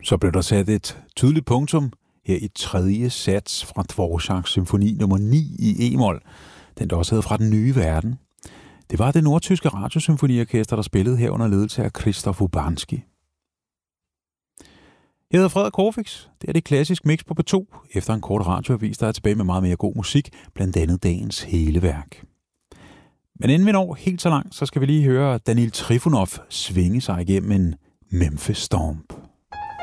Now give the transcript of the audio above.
Så blev der sat et tydeligt punktum her i tredje sats fra Dvořáks symfoni nummer 9 i e-mol, den der også hedder Fra den nye verden. Det var det nordtyske radiosymfoniorkester, der spillede her under ledelse af Krzysztof Urbanski. Jeg hedder Frederik Korfix. Det er det klassisk mix på P2. Efter en kort radioavis, der er tilbage med meget mere god musik, blandt andet dagens hele værk. Men inden vi når helt så langt, så skal vi lige høre Danil Trifonov svinge sig igennem en Memphis Stomp.